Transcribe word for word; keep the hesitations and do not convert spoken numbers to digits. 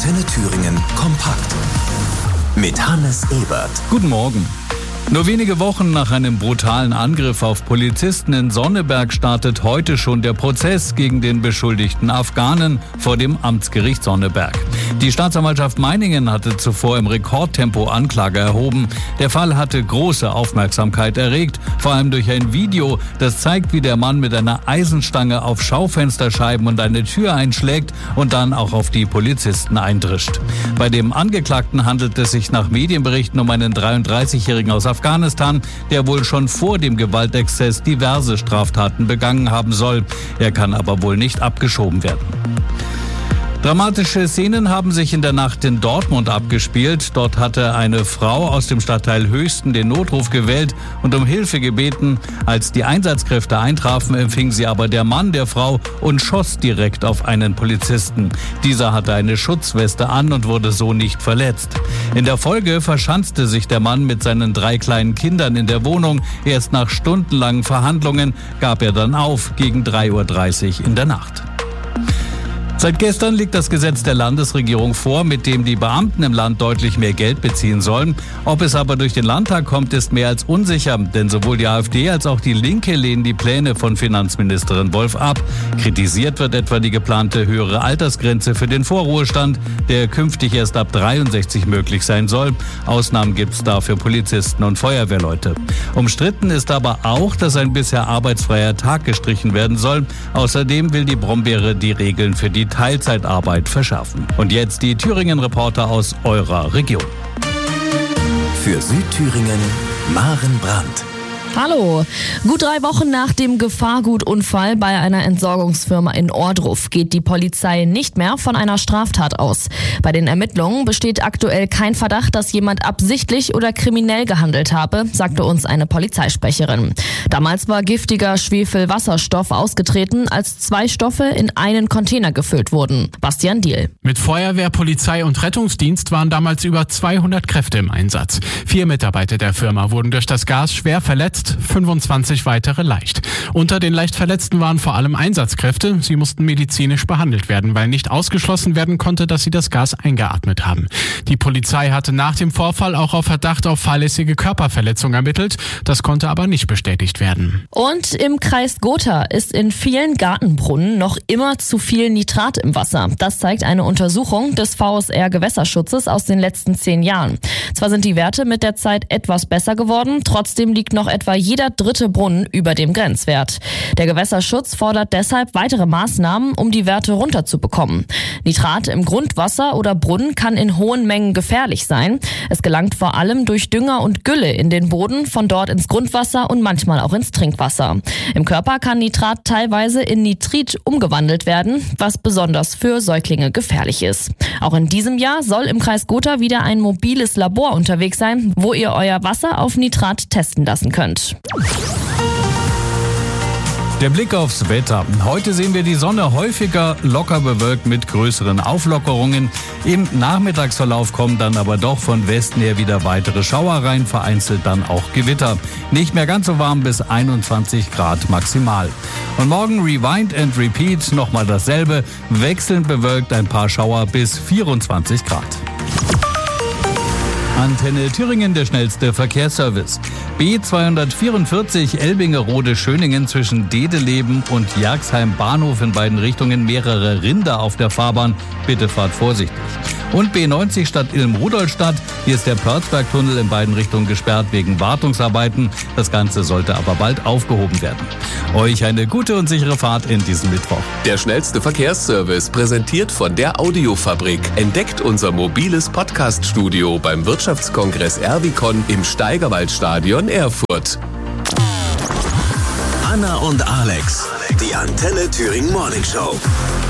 Antenne Thüringen kompakt mit Hannes Ebert. Guten Morgen. Nur wenige Wochen nach einem brutalen Angriff auf Polizisten in Sonneberg startet heute schon der Prozess gegen den beschuldigten Afghanen vor dem Amtsgericht Sonneberg. Die Staatsanwaltschaft Meiningen hatte zuvor im Rekordtempo Anklage erhoben. Der Fall hatte große Aufmerksamkeit erregt, vor allem durch ein Video, das zeigt, wie der Mann mit einer Eisenstange auf Schaufensterscheiben und eine Tür einschlägt und dann auch auf die Polizisten eindrischt. Bei dem Angeklagten handelt es sich nach Medienberichten um einen dreiunddreißigjährigen aus Afghanistan, der wohl schon vor dem Gewaltexzess diverse Straftaten begangen haben soll. Er kann aber wohl nicht abgeschoben werden. Dramatische Szenen haben sich in der Nacht in Dortmund abgespielt. Dort hatte eine Frau aus dem Stadtteil Höchsten den Notruf gewählt und um Hilfe gebeten. Als die Einsatzkräfte eintrafen, empfing sie aber der Mann der Frau und schoss direkt auf einen Polizisten. Dieser hatte eine Schutzweste an und wurde so nicht verletzt. In der Folge verschanzte sich der Mann mit seinen drei kleinen Kindern in der Wohnung. Erst nach stundenlangen Verhandlungen gab er dann auf, gegen drei Uhr dreißig in der Nacht. Seit gestern liegt das Gesetz der Landesregierung vor, mit dem die Beamten im Land deutlich mehr Geld beziehen sollen. Ob es aber durch den Landtag kommt, ist mehr als unsicher, denn sowohl die AfD als auch die Linke lehnen die Pläne von Finanzministerin Wolf ab. Kritisiert wird etwa die geplante höhere Altersgrenze für den Vorruhestand, der künftig erst ab dreiundsechzig möglich sein soll. Ausnahmen gibt es da für Polizisten und Feuerwehrleute. Umstritten ist aber auch, dass ein bisher arbeitsfreier Tag gestrichen werden soll. Außerdem will die Brombeere die Regeln für die Teilzeitarbeit verschärfen. Und jetzt die Thüringen-Reporter aus eurer Region. Für Südthüringen Maren Brandt. Hallo. Gut drei Wochen nach dem Gefahrgutunfall bei einer Entsorgungsfirma in Ohrdruf geht die Polizei nicht mehr von einer Straftat aus. Bei den Ermittlungen besteht aktuell kein Verdacht, dass jemand absichtlich oder kriminell gehandelt habe, sagte uns eine Polizeisprecherin. Damals war giftiger Schwefelwasserstoff ausgetreten, als zwei Stoffe in einen Container gefüllt wurden. Bastian Diehl. Mit Feuerwehr, Polizei und Rettungsdienst waren damals über zweihundert Kräfte im Einsatz. Vier Mitarbeiter der Firma wurden durch das Gas schwer verletzt, fünfundzwanzig weitere leicht. Unter den leicht Verletzten waren vor allem Einsatzkräfte. Sie mussten medizinisch behandelt werden, weil nicht ausgeschlossen werden konnte, dass sie das Gas eingeatmet haben. Die Polizei hatte nach dem Vorfall auch auf Verdacht auf fahrlässige Körperverletzung ermittelt. Das konnte aber nicht bestätigt werden. Und im Kreis Gotha ist in vielen Gartenbrunnen noch immer zu viel Nitrat im Wasser. Das zeigt eine Untersuchung des V S R-Gewässerschutzes aus den letzten zehn Jahren. Zwar sind die Werte mit der Zeit etwas besser geworden, trotzdem liegt noch etwa jeder dritte Brunnen über dem Grenzwert. Der Gewässerschutz fordert deshalb weitere Maßnahmen, um die Werte runterzubekommen. Nitrat im Grundwasser oder Brunnen kann in hohen Mengen gefährlich sein. Es gelangt vor allem durch Dünger und Gülle in den Boden, von dort ins Grundwasser und manchmal auch ins Trinkwasser. Im Körper kann Nitrat teilweise in Nitrit umgewandelt werden, was besonders für Säuglinge gefährlich ist. Auch in diesem Jahr soll im Kreis Gotha wieder ein mobiles Labor unterwegs sein, wo ihr euer Wasser auf Nitrat testen lassen könnt. Der Blick aufs Wetter. Heute sehen wir die Sonne häufiger locker bewölkt mit größeren Auflockerungen. Im Nachmittagsverlauf kommen dann aber doch von Westen her wieder weitere Schauer rein, vereinzelt dann auch Gewitter. Nicht mehr ganz so warm, bis einundzwanzig Grad maximal. Und morgen Rewind and Repeat, nochmal dasselbe, wechselnd bewölkt, ein paar Schauer bis vierundzwanzig Grad. Antenne Thüringen, der schnellste Verkehrsservice. B zweihundertvierundvierzig Elbingerode-Schöningen zwischen Dedeleben und Jergsheim Bahnhof in beiden Richtungen mehrere Rinder auf der Fahrbahn. Bitte fahrt vorsichtig. Und B neunzig Stadt Ilm-Rudolstadt. Hier ist der Pörzbergtunnel in beiden Richtungen gesperrt wegen Wartungsarbeiten. Das Ganze sollte aber bald aufgehoben werden. Euch eine gute und sichere Fahrt in diesem Mittwoch. Der schnellste Verkehrsservice, präsentiert von der Audiofabrik. Entdeckt unser mobiles Podcast-Studio beim Wirtschaftskongress Erwicon im Steigerwaldstadion Erfurt. Anna und Alex, die Antenne Thüringen Morning Show.